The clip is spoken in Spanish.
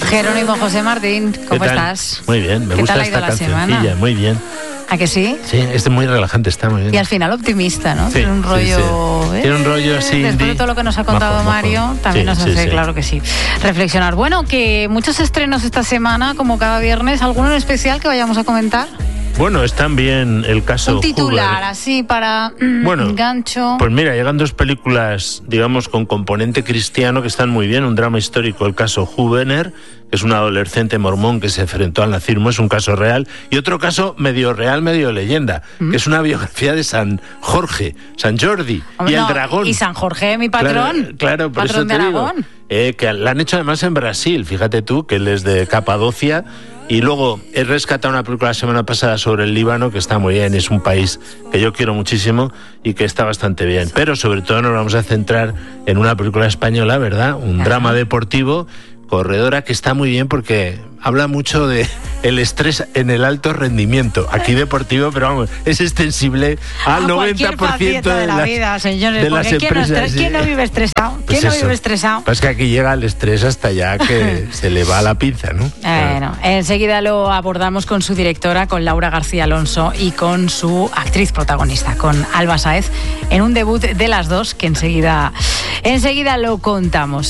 Jerónimo José Martín, ¿cómo estás? Muy bien, me gusta esta cancioncilla, muy bien. ¿A que sí? Sí, es muy relajante, está muy bien. Y al final optimista, ¿no? Sí, Tiene un rollo... sí. Tiene un rollo así. Después de todo lo que nos ha contado Mario, también nos hace, claro que sí, reflexionar. Bueno, que muchos estrenos esta semana, como cada viernes. ¿Alguno en especial que vayamos a comentar? Bueno, es también el caso un titular, Huber. así para gancho. Pues mira, llegan dos películas, digamos, con componente cristiano que están muy bien. Un drama histórico, el caso Hubener, que es un adolescente mormón que se enfrentó al nazismo, es un caso real. Y otro caso medio real, medio leyenda, que es una biografía de San Jorge, San Jordi. Hombre, y el no, dragón. Y San Jorge, mi patrón. Claro, por patrón eso te de digo. Aragón. Que la han hecho además en Brasil, fíjate tú, que él es de Capadocia. Y luego he rescatado una película la semana pasada sobre el Líbano, que está muy bien, es un país que yo quiero muchísimo y que está bastante bien. Pero sobre todo nos vamos a centrar en una película española, ¿verdad? Un drama deportivo, Corredora, que está muy bien porque habla mucho de el estrés en el alto rendimiento. Aquí deportivo, pero vamos, es extensible al 90% de la vida, señores. De las empresas. ¿Quién no vive estresado? Pues ¿Quién no vive estresado? Pues que aquí llega el estrés hasta ya que se le va la pinza, ¿no? Bueno, enseguida lo abordamos con su directora, con Laura García Alonso, y con su actriz protagonista, con Alba Sáez, en un debut de las dos que enseguida lo contamos.